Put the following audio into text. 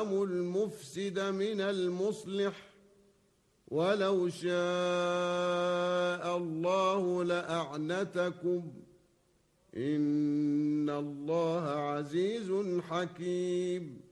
المفسد من المصلح ولو شاء الله لأعنتكم إن الله عزيز حكيم